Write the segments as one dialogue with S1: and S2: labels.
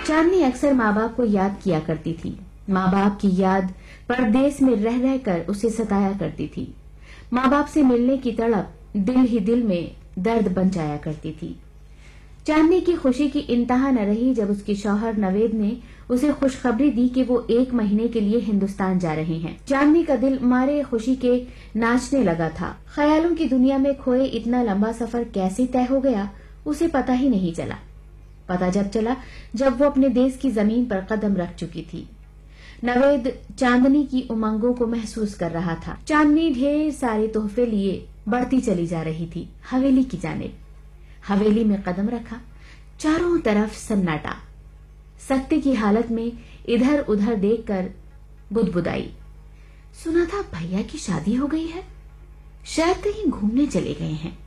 S1: चांदनी अक्सर माँ बाप को याद किया करती थी। माँ बाप की याद परदेश में रह रह कर उसे सताया करती थी। माँ बाप से मिलने की तड़प दिल ही दिल में दर्द बन जाया करती थी। चांदनी की खुशी की इंतहा न रही जब उसके शौहर नवेद ने उसे खुशखबरी दी कि वो 1 महीने के लिए हिंदुस्तान जा रहे हैं। चांदनी का दिल मारे खुशी के नाचने लगा था। ख्यालों की दुनिया में खोए इतना लंबा सफर कैसे तय हो गया उसे पता ही नहीं चला। पता जब चला जब वो अपने देश की जमीन पर कदम रख चुकी थी। नवेद चांदनी की उमंगों को महसूस कर रहा था। चांदनी ढेर सारे तोहफे लिए बढ़ती चली जा रही थी हवेली की जानिब। हवेली में कदम रखा, चारों तरफ सन्नाटा। सख्ती की हालत में इधर उधर देखकर बुदबुदाई। सुना था भैया की शादी हो गई है, शायद कहीं घूमने चले गए हैं।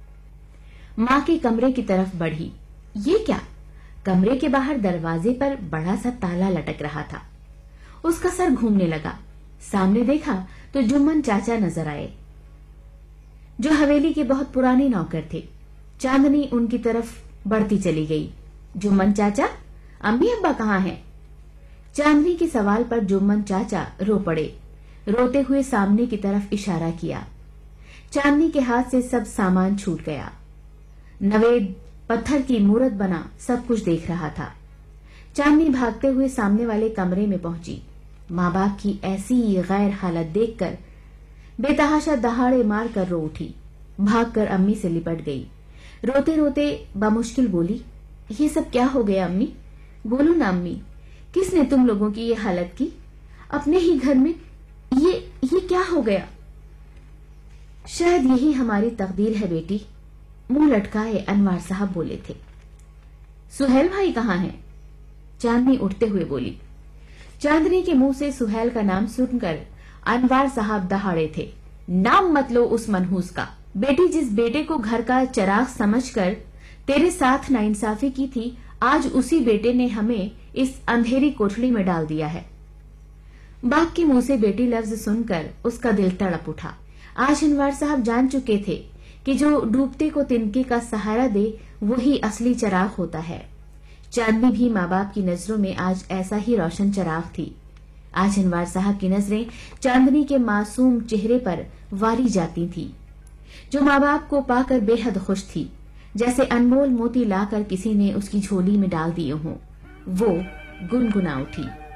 S1: मां के कमरे की तरफ बढ़ी। ये क्या? कमरे के बाहर दरवाजे पर बड़ा सा ताला लटक रहा था। उसका सर घूमने लगा। सामने देखा तो जुम्मन चाचा नजर आए, जो हवेली के बहुत पुराने नौकर थे। चांदनी उनकी तरफ बढ़ती चली गई। जुम्मन चाचा, अम्मी अब्बा कहाँ हैं? चांदनी के सवाल पर जुम्मन चाचा रो पड़े। रोते हुए सामने की तरफ इशारा किया। चांदनी के हाथ से सब सामान छूट गया। नवेद पत्थर की मूरत बना सब कुछ देख रहा था। चांदनी भागते हुए सामने वाले कमरे में पहुंची। माँ बाप की ऐसी गैर हालत देखकर बेतहाशा दहाड़े मार कर रो उठी। भागकर अम्मी से लिपट गई। रोते रोते बमुश्किल बोली, ये सब क्या हो गया अम्मी? बोलो ना अम्मी, किसने तुम लोगों की ये हालत की? अपने ही घर में ये क्या हो गया? शायद यही हमारी तकदीर है बेटी, मुंह लटकाए अनवार साहब बोले थे। सुहेल भाई कहाँ हैं? चांदनी उठते हुए बोली। चांदनी के मुंह से सुहेल का नाम सुनकर अनवार साहब दहाड़े थे। नाम मत लो उस मनहूस का। बेटी, जिस बेटे को घर का चिराग समझकर तेरे साथ नाइंसाफी की थी, आज उसी बेटे ने हमें इस अंधेरी कोठड़ी में डाल दिया है। बाप के मुंह से बेटी लफ्ज सुनकर उसका दिल तड़प उठा। आज अनवार साहब जान चुके थे कि जो डूबते को तिनके का सहारा दे वही असली चिराग होता है। चांदनी भी माँ बाप की नजरों में आज ऐसा ही रोशन चिराग थी। आज अनवार साहब की नजरें चांदनी के मासूम चेहरे पर वारी जाती थी, जो माँ बाप को पाकर बेहद खुश थी, जैसे अनमोल मोती लाकर किसी ने उसकी झोली में डाल दिए हों। वो गुनगुना उठी।